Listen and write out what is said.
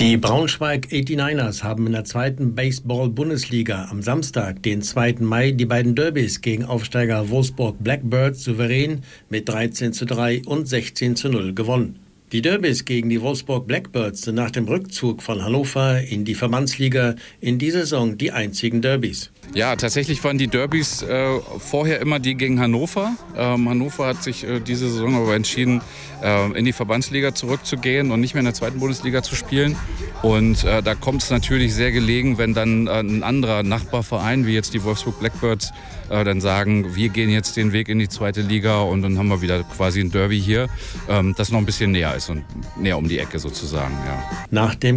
Die Braunschweig 89ers haben in der zweiten Baseball-Bundesliga am Samstag, den 2. Mai, die beiden Derbys gegen Aufsteiger Wolfsburg Blackbirds souverän mit 13:3 und 16:0 gewonnen. Die Derbys gegen die Wolfsburg Blackbirds sind nach dem Rückzug von Hannover in die Verbandsliga in dieser Saison die einzigen Derbys. Ja, tatsächlich waren die Derbys vorher immer die gegen Hannover. Hannover hat sich diese Saison aber entschieden, in die Verbandsliga zurückzugehen und nicht mehr in der zweiten Bundesliga zu spielen. Und da kommt es natürlich sehr gelegen, wenn dann ein anderer Nachbarverein, wie jetzt die Wolfsburg Blackbirds, dann sagen, wir gehen jetzt den Weg in die zweite Liga und dann haben wir wieder quasi ein Derby hier, das noch ein bisschen näher ist und näher um die Ecke sozusagen. Ja. Nach dem